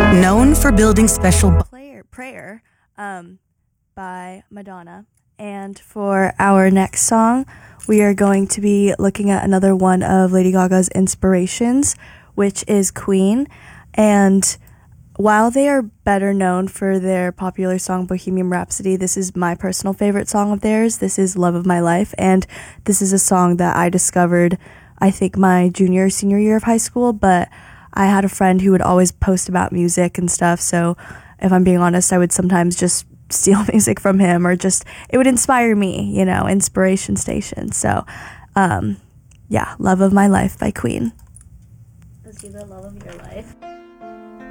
Known for building special Prayer by Madonna. And for our next song, we are going to be looking at another one of Lady Gaga's inspirations, which is Queen. And while they are better known for their popular song Bohemian Rhapsody, this is my personal favorite song of theirs. This is Love of My Life, and this is a song that I discovered, I think, my junior or senior year of high school, but I had a friend who would always post about music and stuff, so if I'm being honest, I would sometimes just steal music from him, or just, it would inspire me, inspiration station. So, Love of My Life by Queen. Let's do the Love of Your Life.